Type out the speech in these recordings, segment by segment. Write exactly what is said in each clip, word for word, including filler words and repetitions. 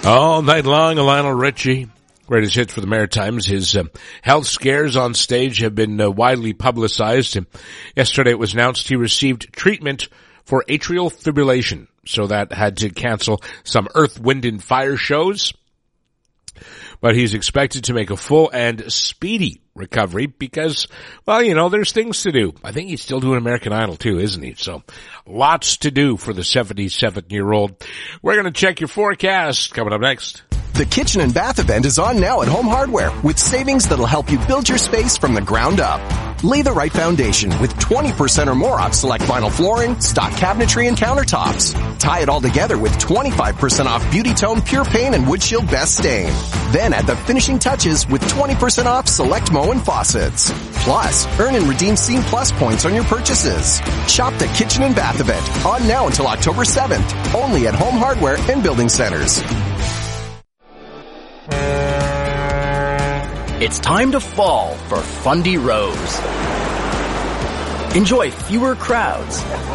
All night long, Lionel Richie. Greatest hits for the Maritimes. His uh, health scares on stage have been uh, widely publicized. And yesterday it was announced he received treatment for atrial fibrillation. So that had to cancel some Earth, Wind and Fire shows. But he's expected to make a full and speedy recovery because, well, you know, there's things to do. I think he's still doing American Idol too, isn't he? So lots to do for the seventy-seven-year-old. We're going to check your forecast coming up next. The Kitchen and Bath event is on now at Home Hardware with savings that'll help you build your space from the ground up. Lay the right foundation with twenty percent or more off select vinyl flooring, stock cabinetry, and countertops. Tie it all together with twenty-five percent off Beauty Tone Pure Paint and Wood Shield Best Stain. Then add the finishing touches with twenty percent off select Moen faucets. Plus, earn and redeem Scene Plus points on your purchases. Shop the Kitchen and Bath event on now until October seventh, only at Home Hardware and Building Centers. It's time to fall for Fundy Rose. Enjoy fewer crowds,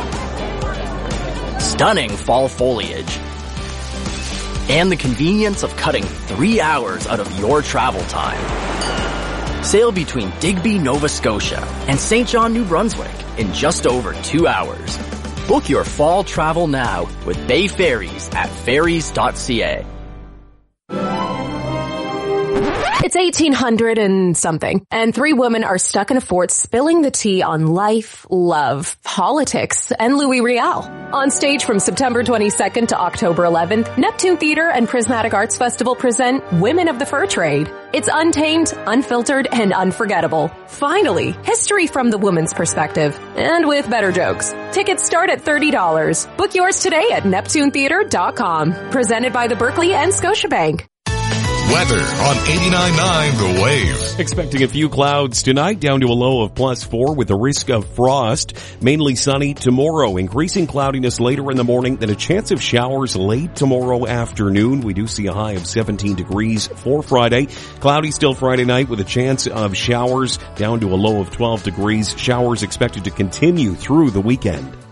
stunning fall foliage, and the convenience of cutting three hours out of your travel time. Sail between Digby, Nova Scotia and Saint John, New Brunswick in just over two hours. Book your fall travel now with Bay Ferries at ferries dot c a. It's eighteen hundred and something, and three women are stuck in a fort spilling the tea on life, love, politics, and Louis Riel. On stage from September twenty-second to October eleventh, Neptune Theatre and Prismatic Arts Festival present Women of the Fur Trade. It's untamed, unfiltered, and unforgettable. Finally, history from the woman's perspective, and with better jokes. Tickets start at thirty dollars. Book yours today at neptune theatre dot com. Presented by the Berkeley and Scotiabank. Weather on eighty-nine point nine The Wave. Expecting a few clouds tonight, down to a low of plus four with the risk of frost. Mainly sunny tomorrow, increasing cloudiness later in the morning, then a chance of showers late tomorrow afternoon. We do see a high of seventeen degrees for Friday. Cloudy still Friday night with a chance of showers, down to a low of twelve degrees. Showers expected to continue through the weekend.